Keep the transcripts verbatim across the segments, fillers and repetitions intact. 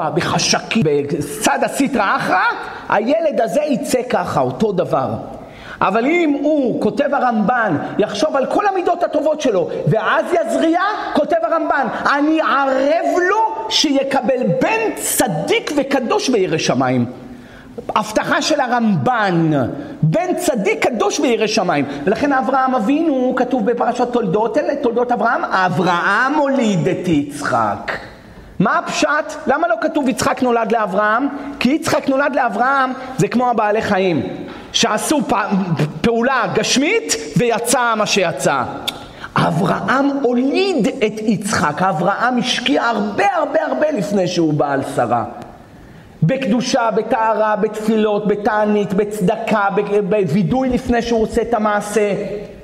בחשקים, בצד הסטרא אחרא, הילד הזה יצא ככה, אותו דבר. אבל אם הוא, כותב הרמב"ן, יחשוב על כל המידות הטובות שלו, ואז יזריע, כותב הרמב"ן, אני ערב לו שיקבל בן צדיק וקדוש בירא שמיים. הבטחה של הרמב"ן, בן צדיק קדוש בירא שמיים. ולכן אברהם אבינו, כתוב בפרשת תולדות, אלה תולדות אברהם, אברהם הוליד את יצחק. מה הפשט? למה לא כתוב יצחק נולד לאברהם? כי יצחק נולד לאברהם זה כמו הבעלי חיים, שעשו פעולה גשמית ויצא מה שיצא. אברהם הוליד את יצחק, אברהם השקיע הרבה הרבה הרבה לפני שהוא בעל שרה. בקדושה, בטהרה, בתפילות, בתענית, בצדקה, בווידוי לפני שהוא עושה את המעשה.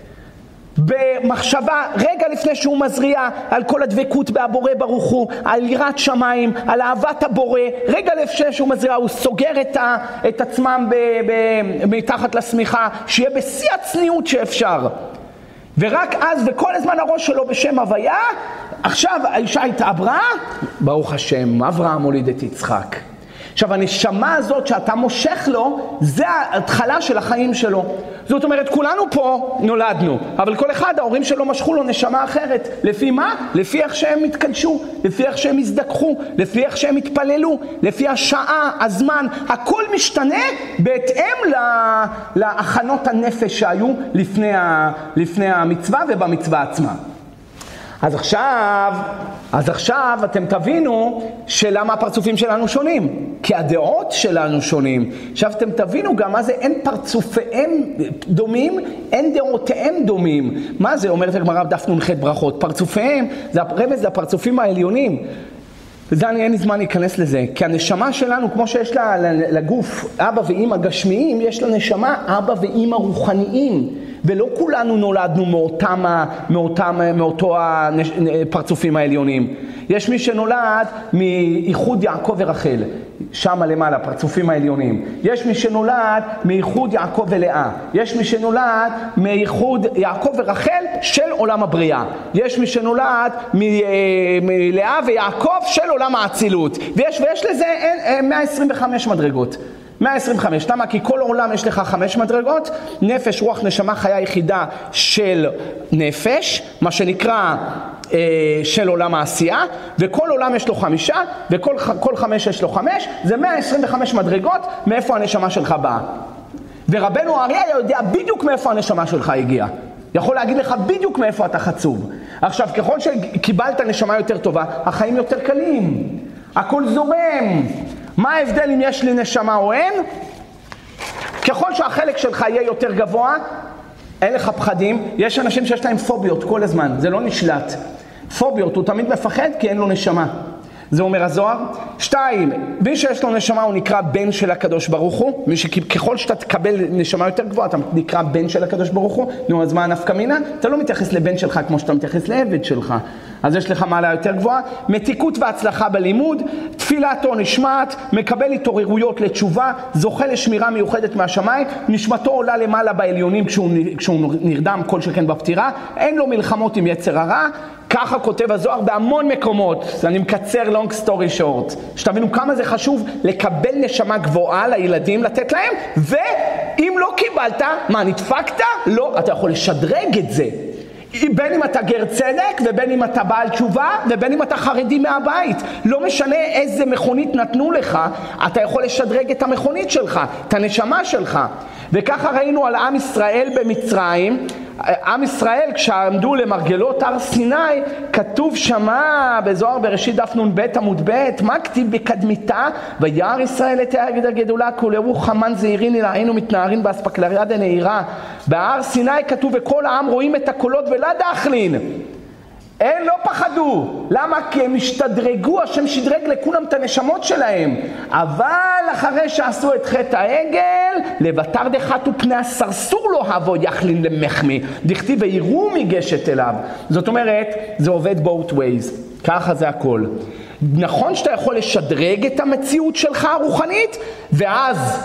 במחשבה, רגע לפני שהוא מזריע, על כל הדבקות בהבורא ברוך הוא, על יראת שמיים, על אהבת הבורא, רגע לפני שהוא מזריע, הוא סוגר את, ה, את עצמם ב, ב, מתחת לשמיכה, שיהיה בשיא הצניעות שאפשר. ורק אז, וכל הזמן הראש שלו בשם הוויה, עכשיו האישה התעברה, ברוך השם, אברהם הוליד את יצחק. עכשיו, הנשמה הזאת שאתה מושך לו, זה ההתחלה של החיים שלו. זאת אומרת, כולנו פה נולדנו, אבל כל אחד, ההורים שלו משכו לו נשמה אחרת. לפי מה? לפי איך שהם התקדשו, לפי איך שהם הזדכחו, לפי איך שהם התפללו, לפי השעה, הזמן, הכל משתנה בהתאם להכנות הנפש שהיו לפני, ה, לפני המצווה ובמצווה עצמה. אז עכשיו, אז עכשיו אתם תבינו שלמה הפרצופים שלנו שונים, כי הדעות שלנו שונים. עכשיו אתם תבינו גם מה זה אין פרצופיהם דומים, אין דעותיהם דומים. מה זה? אומרת הגמרא בדף נ"ח ברכות, פרצופיהם, זה הרמז, זה הפרצופים העליונים. וזה אני אין לי זמן להיכנס לזה, כי הנשמה שלנו, כמו שיש לה לגוף אבא ואמא גשמיים, יש לה נשמה אבא ואמא רוחניים. ולא כולנו נולדנו מאותם, מאותם, מאותו הפרצופים העליונים. יש מי שנולד מאיחוד יעקב ורחל, שם למעלה, פרצופים העליונים. יש מי שנולד מאיחוד יעקב ולאה. יש מי שנולד מאיחוד יעקב ורחל של עולם הבריאה. יש מי שנולד מלאה ויעקב של עולם האצילות. ויש, ויש לזה מאה עשרים וחמש מדרגות. מאה עשרים וחמש, למה? כי כל עולם יש לך חמש מדרגות, נפש, רוח, נשמה, חיה יחידה של נפש, מה שנקרא אה, של עולם העשייה, וכל עולם יש לו חמישה, וכל כל חמש יש לו חמש, זה מאה עשרים וחמש מדרגות מאיפה הנשמה שלך באה. ורבנו אריה יודע בדיוק מאיפה הנשמה שלך הגיעה. יכול להגיד לך בדיוק מאיפה אתה חצוב. עכשיו, ככל שקיבלת נשמה יותר טובה, החיים יותר קלים, הכל זורם. מה ההבדל אם יש לי נשמה או אין? ככל שהחלק שלך יהיה יותר גבוה, אין לך פחדים. יש אנשים שיש להם פוביות כל הזמן, זה לא נשלט. פוביות, הוא תמיד מפחד כי אין לו נשמה. זה אומר הזוהר. שתיים, מי שיש לו נשמה הוא נקרא בן של הקדוש ברוך הוא. מי שככל שאתה תקבל נשמה יותר גבוהה, אתה נקרא בן של הקדוש ברוך הוא. נו, אז מה הנפקא מינה? אתה לא מתייחס לבן שלך כמו שאתה מתייחס לעבד שלך. אז יש לך מעלה יותר גבוהה. מתיקות והצלחה בלימוד, תפילתו נשמעת, מקבל התעוררויות לתשובה, זוכה לשמירה מיוחדת מהשמיים, נשמתו עולה למעלה בעליונים כשהוא, כשהוא נרדם כל שכן בפטירה, אין לו מלחמות עם יצר הרע. ככה כותב הזוהר בהמון מקומות. אני מקצר long story short. שתבינו כמה זה חשוב לקבל נשמה גבוהה לילדים, לתת להם, ואם לא קיבלת, מה, נדפקת? לא, אתה יכול לשדרג את זה. בין אם אתה גר צדק, ובין אם אתה בעל תשובה, ובין אם אתה חרדי מהבית. לא משנה איזה מכונית נתנו לך, אתה יכול לשדרג את המכונית שלך, את הנשמה שלך. וככה ראינו על עם ישראל במצרים. עם ישראל כשעמדו למרגלות הר סיני, כתוב שמה בזוהר בראשית דף נ"ב עמוד ב', מה כתיב בקדמיתה? וירא ישראל את העגד הגדולה כולהו חמן זעירין אלוהינו מתנערין באספקלריה דנהירה. בהר סיני כתוב וכל העם רואים את הקולות ולא דחלין. הם לא פחדו. למה? כי הם השתדרגו, השם שדרג לכולם את הנשמות שלהם. אבל אחרי שעשו את חטא העגל, לבטר דחתו פני הסרסור לא הבו יחלין למחמי. דכתיב ויראו מגשת אליו. זאת אומרת, זה עובד both ways. ככה זה הכל. נכון שאתה יכול לשדרג את המציאות שלך הרוחנית, ואז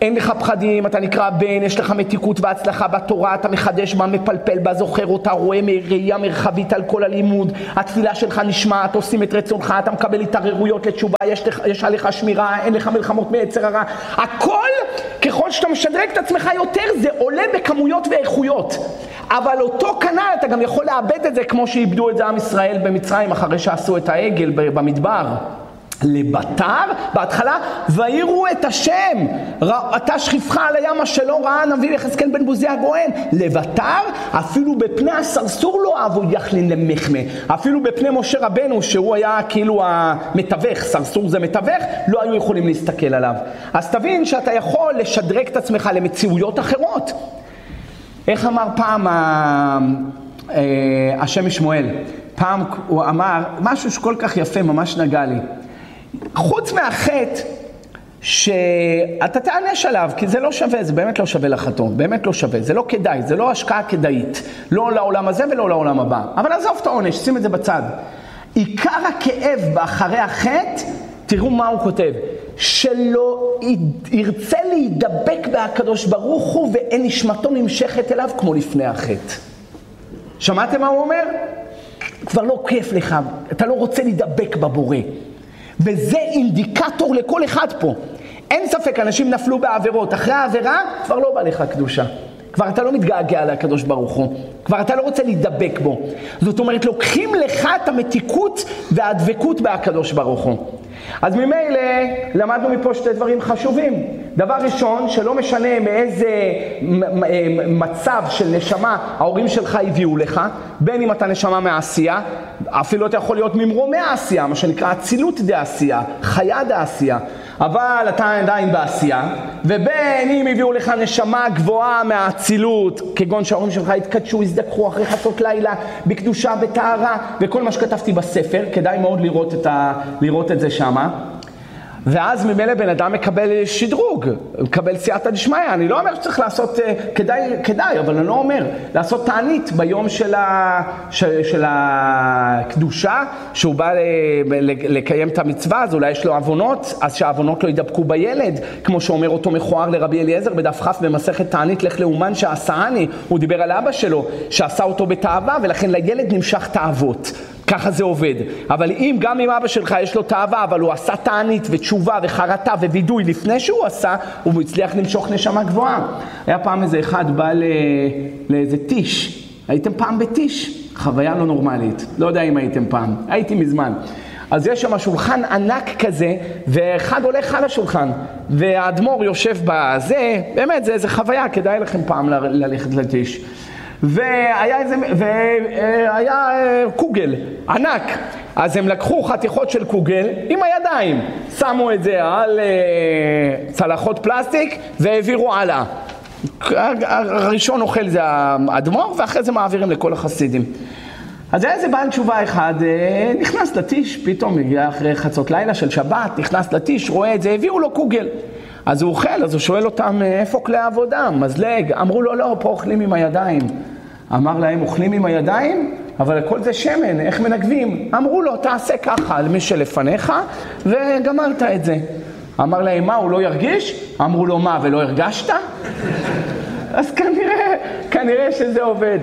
אין לך פחדים, אתה נקרא בן, יש לך מתיקות והצלחה בתורה, אתה מחדש בה, מפלפל בה, זוכר אותה, רואה ראייה מרחבית על כל הלימוד, התפילה שלך נשמעת, עושים את רצונך, אתה מקבל התערערויות לתשובה, יש, יש עליך שמירה, אין לך מלחמות מיצר הרע. הכל, ככל שאתה משדרג את עצמך יותר, זה עולה בכמויות ואיכויות. אבל אותו כנ"ל אתה גם יכול לאבד את זה כמו שאיבדו את זה עם ישראל במצרים אחרי שעשו את העגל במדבר. לבטר, בהתחלה, ויראו את השם, אתה שכיבך על הים השלא ראה נביא יחזקאל בן בוזי הגואל. לבטר, אפילו בפני הסרסור לא אהבו יכלין למחמה, אפילו בפני משה רבנו שהוא היה כאילו המתווך, סרסור זה מתווך, לא היו יכולים להסתכל עליו. אז תבין שאתה יכול לשדרג את עצמך למציאויות אחרות. איך אמר פעם השם משמואל? פעם הוא אמר משהו שכל כך יפה, ממש נגע לי. חוץ מהחטא שאתה תענש עליו, כי זה לא שווה, זה באמת לא שווה לחתום, באמת לא שווה, זה לא כדאי, זה לא השקעה כדאית, לא לעולם הזה ולא לעולם הבא. אבל עזוב את העונש, שים את זה בצד. עיקר הכאב באחרי החטא, תראו מה הוא כותב, שלא ירצה להידבק בהקדוש ברוך הוא ואין נשמתו נמשכת אליו כמו לפני החטא. שמעתם מה הוא אומר? כבר לא כיף לך, אתה לא רוצה להידבק בבורא. וזה אינדיקטור לכל אחד פה. אין ספק, אנשים נפלו בעבירות. אחרי העבירה כבר לא בא לך קדושה. כבר אתה לא מתגעגע לקדוש ברוך הוא. כבר אתה לא רוצה להידבק בו. זאת אומרת, לוקחים לך את המתיקות והדבקות בהקדוש ברוך הוא. אז ממילא למדנו מפה שתי דברים חשובים. דבר ראשון, שלא משנה מאיזה מצב של נשמה ההורים שלך הביאו לך, בין אם אתה נשמה מעשייה, אפילו אתה יכול להיות ממרומי העשייה, מה שנקרא אצילות דעשייה, חיה דעשייה, אבל אתה עדיין בעשייה, ובין אם הביאו לך נשמה גבוהה מהאצילות, כגון שההורים שלך התקדשו, הזדקחו אחרי חצות לילה, בקדושה, בטהרה, וכל מה שכתבתי בספר, כדאי מאוד לראות את, ה... לראות את זה שמה. ואז ממילא בן אדם מקבל שדרוג, מקבל סייעתא דשמיא. אני לא אומר שצריך לעשות, כדאי, כדאי, אבל אני לא אומר, לעשות תענית ביום של, ה, של, של הקדושה, שהוא בא לקיים את המצווה, אז אולי יש לו עוונות, אז שהעוונות לא ידבקו בילד, כמו שאומר אותו מכוער לרבי אליעזר בדף כ' במסכת תענית לך לאומן שעשני, הוא דיבר על אבא שלו, שעשה אותו בתאווה, ולכן לילד נמשך תאוות. ככה זה עובד. אבל אם גם אם אבא שלך יש לו תאווה, אבל הוא עשה תענית ותשובה וחרטה ווידוי לפני שהוא עשה, הוא הצליח למשוך נשמה גבוהה. היה פעם איזה אחד בא לא... לאיזה טיש. הייתם פעם בטיש? חוויה לא נורמלית. לא יודע אם הייתם פעם. הייתי מזמן. אז יש שם שולחן ענק כזה, ואחד הולך על השולחן, והאדמו"ר יושב בזה, באמת זה איזה חוויה, כדאי לכם פעם ל... ללכת לטיש. והיה איזה, והיה קוגל ענק, אז הם לקחו חתיכות של קוגל עם הידיים, שמו את זה על צלחות פלסטיק והעבירו הלאה. הראשון אוכל זה האדמו"ר, ואחרי זה מעבירים לכל החסידים. אז היה איזה בעל תשובה אחד, נכנס לטיש, פתאום הגיע אחרי חצות לילה של שבת, נכנס לטיש, רואה את זה, הביאו לו קוגל. אז הוא אוכל, אז הוא שואל אותם, איפה כלי העבודה? מזלג. אמרו לו, לא, פה אוכלים עם הידיים. אמר להם, אוכלים עם הידיים? אבל הכל זה שמן, איך מנגבים? אמרו לו, תעשה ככה על מי שלפניך, וגמרת את זה. אמר להם, מה, הוא לא ירגיש? אמרו לו, מה, ולא הרגשת? אז כנראה, כנראה שזה עובד.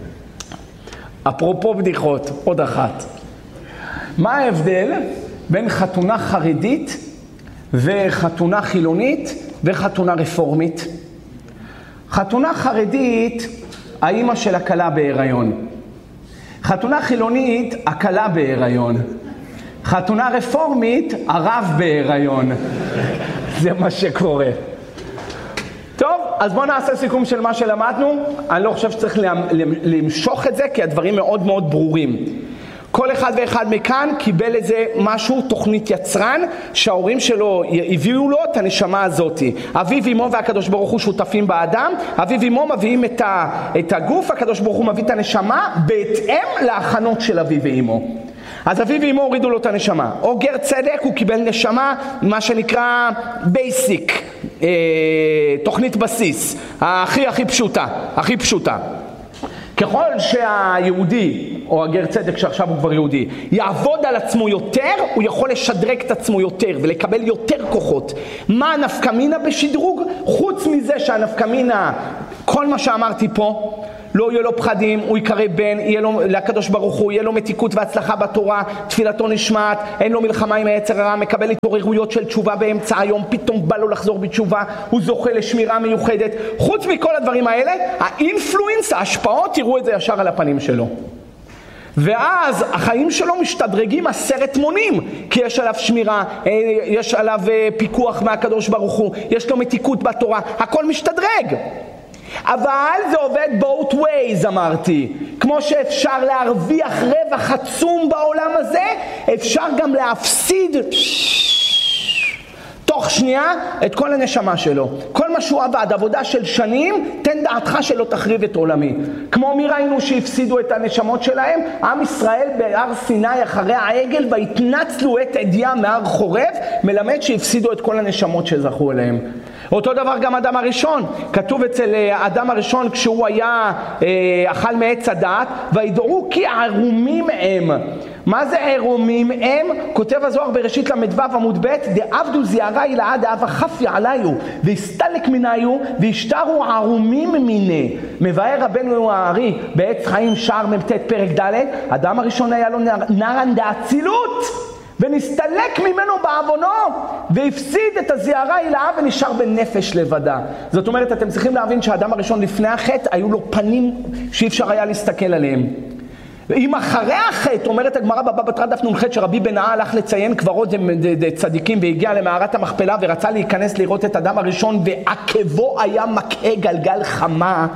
אפרופו בדיחות, עוד אחת. מה ההבדל בין חתונה חרדית וחתונה חילונית וחתונה רפורמית? חתונה חרדית, האמא של הכלה בהיריון. חתונה חילונית, הכלה בהיריון. חתונה רפורמית, הרב בהיריון. זה מה שקורה. טוב, אז בואו נעשה סיכום של מה שלמדנו. אני לא חושב שצריך למשוך את זה, כי הדברים מאוד מאוד ברורים. כל אחד ואחד מכאן קיבל איזה משהו, תוכנית יצרן, שההורים שלו הביאו לו את הנשמה הזאת. אביו ואמו והקדוש ברוך הוא שותפים באדם, אביו ואמו מביאים את, ה, את הגוף, הקדוש ברוך הוא מביא את הנשמה, בהתאם להכנות של אביו ואמו. אז אביו ואמו הורידו לו את הנשמה. אוגר צדק הוא קיבל נשמה, מה שנקרא בייסיק, אה, תוכנית בסיס, הכי הכי פשוטה, הכי פשוטה. ככל שהיהודי או הגר צדק שעכשיו הוא כבר יהודי, יעבוד על עצמו יותר, הוא יכול לשדרג את עצמו יותר ולקבל יותר כוחות. מה הנפקמינה בשדרוג? חוץ מזה שהנפקמינה, כל מה שאמרתי פה, לא יהיה לו פחדים, הוא יקרא בן, יהיה לו, לקדוש ברוך הוא, יהיה לו מתיקות והצלחה בתורה, תפילתו נשמעת, אין לו מלחמה עם היצר הרע, מקבל התעוררויות של תשובה באמצע היום, פתאום בא לו לחזור בתשובה, הוא זוכה לשמירה מיוחדת. חוץ מכל הדברים האלה, האינפלואנס, ההשפעות, תראו את זה ישר על הפנים שלו. ואז החיים שלו משתדרגים עשרת מונים, כי יש עליו שמירה, יש עליו פיקוח מהקדוש ברוך הוא, יש לו מתיקות בתורה, הכל משתדרג. אבל זה עובד both ways, אמרתי. כמו שאפשר להרוויח רווח עצום בעולם הזה, אפשר גם להפסיד תוך שנייה את כל הנשמה שלו. כל מה שהוא עבד, עבודה של שנים, תן דעתך שלא תחריב את עולמי. כמו מי ראינו שהפסידו את הנשמות שלהם? עם ישראל בהר סיני אחרי העגל והתנצלו את עדיה מהר חורב, מלמד שהפסידו את כל הנשמות שזכו אליהם. אותו דבר גם אדם הראשון, כתוב אצל אדם הראשון כשהוא היה אה, אכל מעץ הדעת, וידעו כי ערומים הם. מה זה ערומים הם? כותב הזוהר בראשית למדו עמוד ב' דעבדו זיערה אלאה דאבה חפיה עליו והסתלק מניו והשתרו ערומים מיני. מבאר רבנו הארי בעץ חיים שער מ"ט פרק ד', אדם הראשון היה לו נרן דאצילות ונסתלק ממנו בעוונו והפסיד את הזיערה אלאה ונשאר בנפש לבדה. זאת אומרת, אתם צריכים להבין שהאדם הראשון לפני החטא היו לו פנים שאי אפשר היה להסתכל עליהם. אם אחרי החטא, אומרת הגמרא בבא בתרא דף נ"ח, שרבי בנאה הלך לציין קברות צדיקים והגיע למערת המכפלה ורצה להיכנס לראות את אדם הראשון, ועקבו היה מכה גלגל חמה.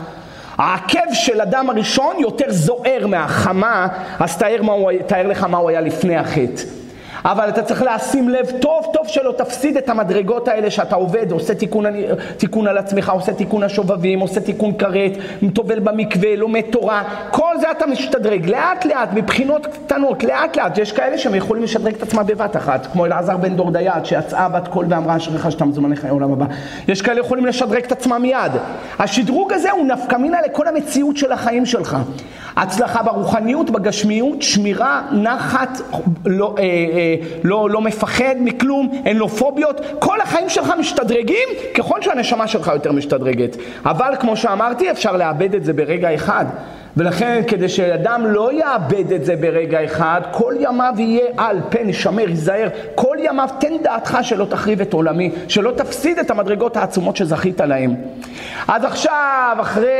העקב של אדם הראשון יותר זוהר מהחמה, אז תאר, מה הוא, תאר לך מה הוא היה לפני החטא. אבל אתה צריך לשים לב טוב טוב שלא תפסיד את המדרגות האלה שאתה עובד, עושה תיקון, תיקון על עצמך, עושה תיקון השובבים, עושה תיקון כרת, מטובל במקווה, לומד תורה, כל זה אתה משתדרג לאט לאט, מבחינות קטנות, לאט לאט. יש כאלה שהם יכולים לשדרג את עצמם בבת אחת, כמו אלעזר בן דורדייד שיצאה בת קול ואמרה אשריך שאתה מזומן לחיי עולם הבא. יש כאלה יכולים לשדרג את עצמם מיד. השדרוג הזה הוא נפקמינה לכל המציאות של החיים שלך. הצלחה ברוחניות, בגשמיות, שמירה, נחת, לא, אה, אה, לא, לא מפחד מכלום, אין לו פוביות. כל החיים שלך משתדרגים ככל שהנשמה שלך יותר משתדרגת. אבל כמו שאמרתי, אפשר לאבד את זה ברגע אחד. ולכן כדי שאדם לא יאבד את זה ברגע אחד, כל ימיו יהיה על פן, שמר, ייזהר, כל ימיו תן דעתך שלא תחריב את עולמי, שלא תפסיד את המדרגות העצומות שזכית להם. אז עכשיו, אחרי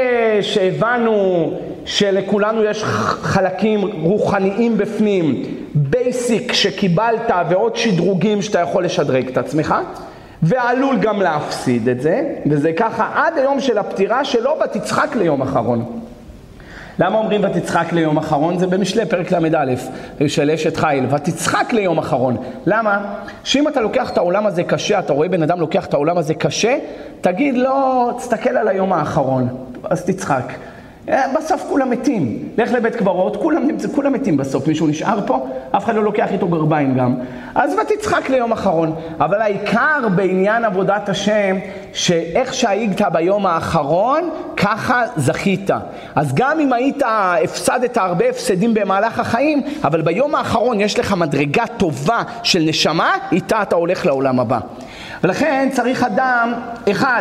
שהבנו שלכולנו יש חלקים רוחניים בפנים, בייסיק שקיבלת ועוד שדרוגים שאתה יכול לשדרג את עצמך, ועלול גם להפסיד את זה, וזה ככה עד היום של הפטירה שלו ותצחק ליום אחרון. למה אומרים ותצחק ליום אחרון? זה במשלי פרק למד א' של אשת חיל, ותצחק ליום אחרון. למה? שאם אתה לוקח את העולם הזה קשה, אתה רואה בן אדם לוקח את העולם הזה קשה, תגיד לא, תסתכל על היום האחרון, אז תצחק. בסוף כולם מתים, לך לבית קברות, כולם, כולם מתים בסוף, מישהו נשאר פה, אף אחד לא לוקח איתו גרביים גם, אז ותצחק ליום אחרון. אבל העיקר בעניין עבודת השם, שאיך שהיית ביום האחרון, ככה זכית. אז גם אם היית, הפסדת הרבה הפסדים במהלך החיים, אבל ביום האחרון יש לך מדרגה טובה של נשמה, איתה אתה הולך לעולם הבא. ולכן צריך אדם אחד,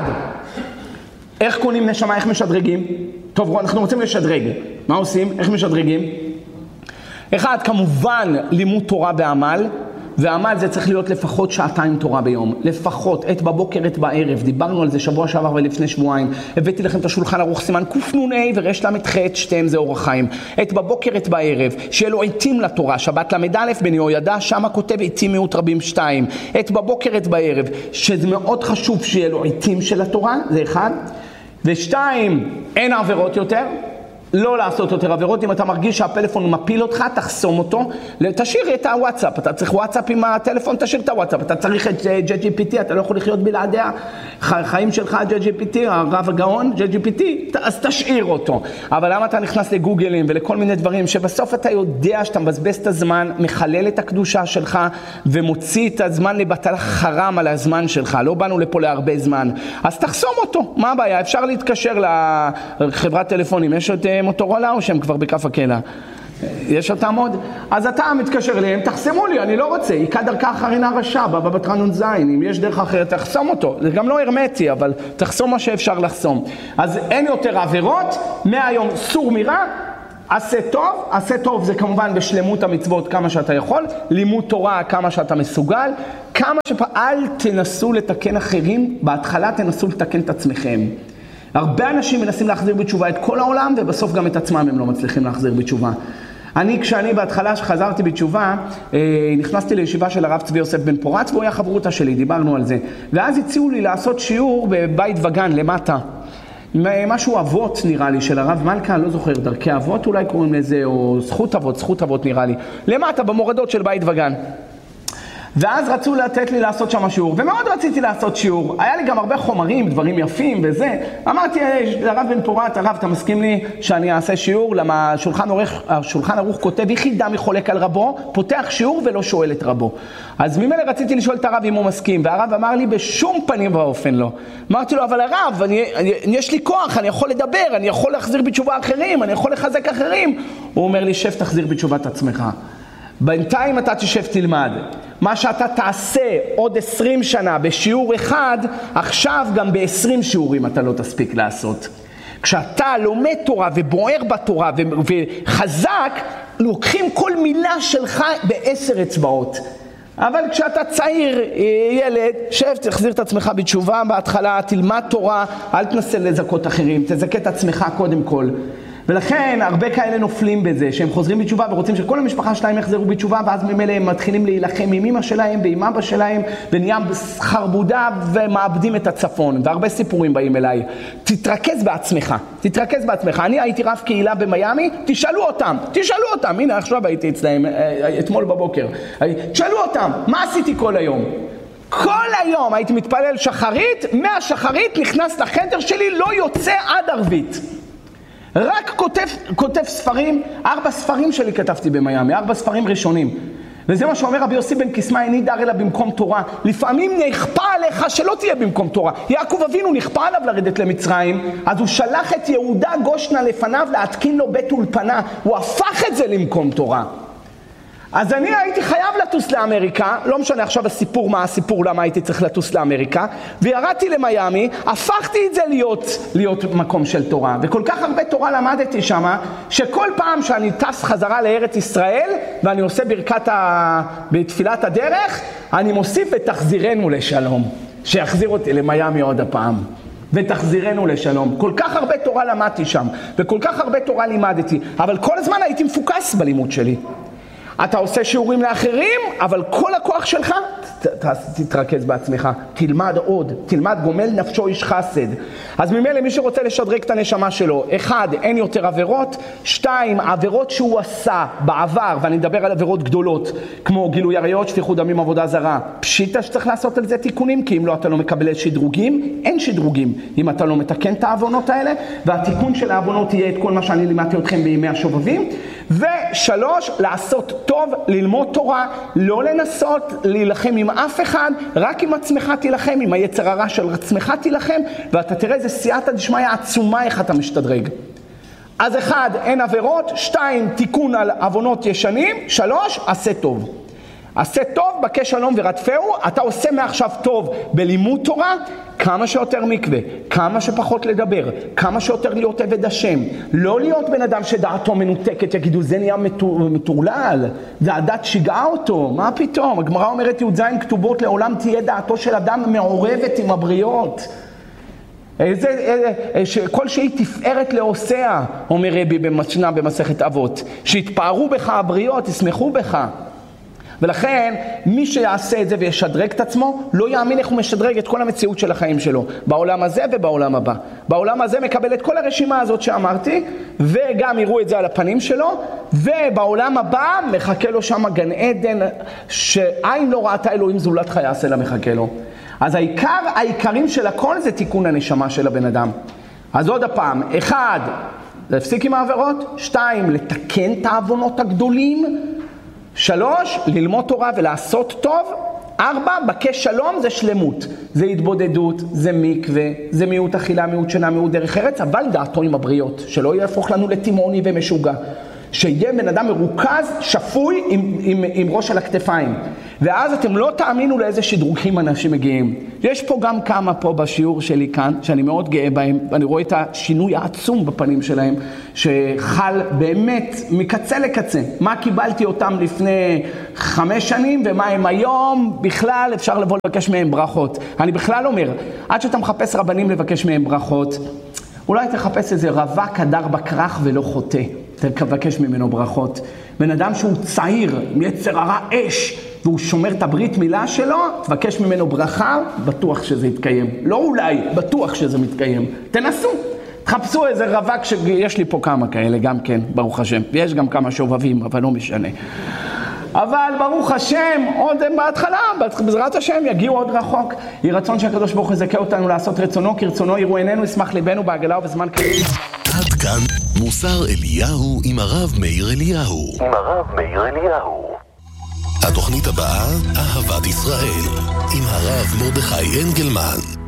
איך קונים נשמה, איך משדרגים? טוב, אנחנו רוצים לשדרג. מה עושים? איך משדרגים? אחד, כמובן, לימוד תורה בעמל, ועמל זה צריך להיות לפחות שעתיים תורה ביום. לפחות, עת בבוקר, עת בערב. דיברנו על זה שבוע שעבר ולפני שבועיים. הבאתי לכם את השולחן ערוך סימן קנ"ה ורש למד ח', שתיהם זה אורח חיים. עת בבוקר, עת בערב. שיהיה לו עתים לתורה. שבת למד א' בן יהוידע, שמה כותב עתים מיעוט רבים שתיים. עת בבוקר, עת בערב. שזה מאוד חשוב שיהיה לו עתים של התורה, זה אחד. ושתיים, אין עבירות יותר, לא לעשות יותר עבירות. אם אתה מרגיש שהפלאפון מפיל אותך, תחסום אותו, תשאיר את הוואטסאפ, אתה צריך וואטסאפ עם הטלפון, תשאיר את הוואטסאפ, אתה צריך את ג'י ג'י פי טי, אתה לא יכול לחיות בלעדיה, חיים שלך ג'י ג'י פי טי, הרב הגאון, ג'י ג'י פי טי, אז תשאיר אותו. אבל למה אתה נכנס לגוגלים ולכל מיני דברים, שבסוף אתה יודע שאתה מבזבז את הזמן, מחלל את הקדושה שלך, ומוציא את הזמן לבטל חרם על הזמן שלך, לא באנו לפה להרבה זמן, אז תחסום אותו, מה הבעיה? אפשר להתקשר לחברת טלפונים, יש את מוטורולה או שהם כבר בכף הקלע? יש אותם עוד? אז אתה מתקשר אליהם, תחסמו לי, אני לא רוצה, יקע דרכה אחרינה רשע, בבא בתרא נ"ז, אם יש דרך אחרת, תחסום אותו. זה גם לא הרמטי, אבל תחסום מה שאפשר לחסום. אז אין יותר עבירות, מהיום סור מרע, עשה טוב, עשה טוב זה כמובן בשלמות המצוות כמה שאתה יכול, לימוד תורה כמה שאתה מסוגל, כמה שפעל תנסו לתקן אחרים, בהתחלה תנסו לתקן את עצמכם. הרבה אנשים מנסים להחזיר בתשובה את כל העולם, ובסוף גם את עצמם הם לא מצליחים להחזיר בתשובה. אני, כשאני בהתחלה שחזרתי בתשובה, נכנסתי לישיבה של הרב צבי יוסף בן פורץ, והוא היה חברותה שלי, דיברנו על זה. ואז הציעו לי לעשות שיעור בבית וגן למטה. משהו אבות נראה לי, של הרב מלכה, לא זוכר, דרכי אבות אולי קוראים לזה, או זכות אבות, זכות אבות נראה לי. למטה, במורדות של בית וגן. ואז רצו לתת לי לעשות שם שיעור, ומאוד רציתי לעשות שיעור. היה לי גם הרבה חומרים, דברים יפים וזה. אמרתי, לרב בן פורת, הרב, אתה מסכים לי שאני אעשה שיעור? למה שולחן ערוך, שולחן ערוך כותב, יחידה מחולק על רבו, פותח שיעור ולא שואל את רבו. אז ממילא רציתי לשאול את הרב אם הוא מסכים, והרב אמר לי בשום פנים ואופן לא. אמרתי לו, אבל הרב, אני, אני, יש לי כוח, אני יכול לדבר, אני יכול להחזיר בתשובה אחרים, אני יכול לחזק אחרים. הוא אומר לי, שב תחזיר בתשובת עצמך. בינתיים אתה תשב תלמד. מה שאתה תעשה עוד עשרים שנה בשיעור אחד, עכשיו גם ב-עשרים שיעורים אתה לא תספיק לעשות. כשאתה לומד תורה ובוער בתורה וחזק, לוקחים כל מילה שלך בעשר אצבעות. אבל כשאתה צעיר, ילד, שב, תחזיר את עצמך בתשובה בהתחלה, תלמד תורה, אל תנסה לזכות אחרים, תזכה את עצמך קודם כל. ולכן הרבה כאלה נופלים בזה, שהם חוזרים בתשובה ורוצים שכל המשפחה שלהם יחזרו בתשובה, ואז ממילא הם מתחילים להילחם עם אמא שלהם ועם אבא שלהם, ונהיה חרבודה ומאבדים את הצפון, והרבה סיפורים באים אליי. תתרכז בעצמך, תתרכז בעצמך. אני הייתי רב קהילה במיימי, תשאלו אותם, תשאלו אותם, הנה עכשיו הייתי אצלהם, אתמול בבוקר, תשאלו אותם, מה עשיתי כל היום? כל היום הייתי מתפלל שחרית, מהשחרית נכנס לחדר שלי, לא יוצא עד ערבית. רק כותב, כותב ספרים, ארבע ספרים שלי כתבתי במיימי, ארבע ספרים ראשונים. וזה מה שאומר רבי יוסי בן קיסמא, איני דר אלא במקום תורה. לפעמים נכפה עליך שלא תהיה במקום תורה. יעקב אבינו נכפה עליו לרדת למצרים, אז הוא שלח את יהודה גושנה לפניו להתקין לו בית אולפנה. הוא הפך את זה למקום תורה. אז אני הייתי חייב לטוס לאמריקה, לא משנה עכשיו הסיפור, מה הסיפור, למה הייתי צריך לטוס לאמריקה, וירדתי למיימי, הפכתי את זה להיות, להיות מקום של תורה, וכל כך הרבה תורה למדתי שמה, שכל פעם שאני טס חזרה לארץ ישראל, ואני עושה ברכת ה... בתפילת הדרך, אני מוסיף ותחזירנו לשלום, שיחזיר אותי למיימי עוד הפעם. ותחזירנו לשלום. כל כך הרבה תורה למדתי שם, וכל כך הרבה תורה לימדתי, אבל כל הזמן הייתי מפוקס בלימוד שלי. אתה עושה שיעורים לאחרים, אבל כל הכוח שלך, ת, ת, תתרכז בעצמך, תלמד עוד, תלמד גומל נפשו איש חסד. אז ממילא מי שרוצה לשדרג את הנשמה שלו, אחד, אין יותר עבירות, שתיים, עבירות שהוא עשה בעבר, ואני מדבר על עבירות גדולות, כמו גילוי עריות, שפיכות דמים, עבודה זרה. פשיטה שצריך לעשות על זה תיקונים, כי אם לא אתה לא מקבל שדרוגים, אין שדרוגים, אם אתה לא מתקן את העוונות האלה, והתיקון של העוונות יהיה את כל מה שאני לימדתי אתכם בימי השובבים. ושלוש, לעשות טוב, ללמוד תורה, לא לנסות להילחם עם אף אחד, רק עם עצמך תילחם, עם היצר הרע של עצמך תילחם, ואתה תראה איזה סייעתא דשמיא עצומה איך אתה משתדרג. אז אחד, אין עבירות, שתיים, תיקון על עוונות ישנים, שלוש, עשה טוב. עשה טוב, בקש שלום ורדפהו, אתה עושה מעכשיו טוב בלימוד תורה, כמה שיותר מקווה, כמה שפחות לדבר, כמה שיותר להיות עבד השם, לא להיות בן אדם שדעתו מנותקת, יגידו זה נהיה מטורלל, והדת שיגעה אותו, מה פתאום? הגמרא אומרת י"ז כתובות, לעולם תהיה דעתו של אדם מעורבת עם הבריות. איזה, איזה, כל שהיא תפארת לעושיה, אומר רבי במשנה במסכת אבות, שהתפארו בך הבריות, ישמחו בך. ולכן מי שיעשה את זה וישדרג את עצמו, לא יאמין איך הוא משדרג את כל המציאות של החיים שלו, בעולם הזה ובעולם הבא. בעולם הזה מקבל את כל הרשימה הזאת שאמרתי, וגם יראו את זה על הפנים שלו, ובעולם הבא מחכה לו שם גן עדן, שעין לא ראתה אלוהים זולת חיה סלע מחכה לו. אז העיקר, העיקרים של הכל זה תיקון הנשמה של הבן אדם. אז עוד הפעם, אחד, להפסיק עם העבירות, שתיים, לתקן את העוונות הגדולים, שלוש, ללמוד תורה ולעשות טוב. ארבע, בקש שלום זה שלמות. זה התבודדות, זה מקווה, זה מיעוט אכילה, מיעוט שינה, מיעוט דרך ארץ, אבל דעתו עם הבריות, שלא יהפוך לנו לתימוני ומשוגע. שיהיה בן אדם מרוכז, שפוי, עם, עם, עם ראש על הכתפיים. ואז אתם לא תאמינו לאיזה שדרוגים אנשים מגיעים. יש פה גם כמה פה בשיעור שלי כאן, שאני מאוד גאה בהם, ואני רואה את השינוי העצום בפנים שלהם, שחל באמת מקצה לקצה. מה קיבלתי אותם לפני חמש שנים, ומה הם היום, בכלל אפשר לבוא לבקש מהם ברכות. אני בכלל אומר, עד שאתה מחפש רבנים לבקש מהם ברכות, אולי תחפש איזה רווק הדר בכרך ולא חוטא. תבקש ממנו ברכות. בן אדם שהוא צעיר, מיצר הרע אש, והוא שומר את הברית מילה שלו, תבקש ממנו ברכה, בטוח שזה יתקיים. לא אולי, בטוח שזה מתקיים. תנסו. תחפשו איזה רווק שיש לי פה כמה כאלה, גם כן, ברוך השם. ויש גם כמה שובבים, אבל לא משנה. אבל ברוך השם, עוד בהתחלה, בעזרת השם, יגיעו עוד רחוק. יהי רצון שהקדוש ברוך הוא יזכה אותנו לעשות רצונו, כרצונו יראו עינינו, ישמח ליבנו בעגלה ובזמן קריב. עד כאן מוסר אליהו עם הרב מאיר אליהו. עם הרב מאיר אליהו. התוכנית הבאה, אהבת ישראל, עם הרב מרדכי אנגלמן.